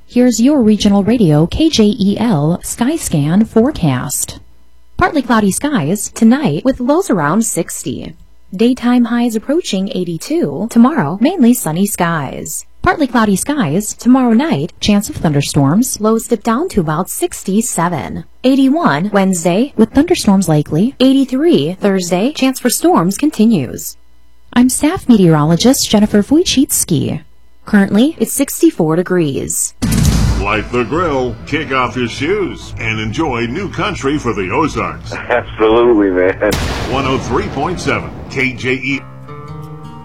Here's your regional radio KJEL Skyscan forecast. Partly cloudy skies tonight with lows around 60. Daytime highs approaching 82. Tomorrow, mainly sunny skies. Partly cloudy skies tomorrow night, chance of thunderstorms. Lows dip down to about 67. 81 Wednesday with thunderstorms likely. 83 Thursday, chance for storms continues. I'm staff meteorologist Jennifer Wojcicki. Currently, it's 64 degrees. Light the grill, kick off your shoes, and enjoy new country for the Ozarks. Absolutely, man. 103.7 KJE.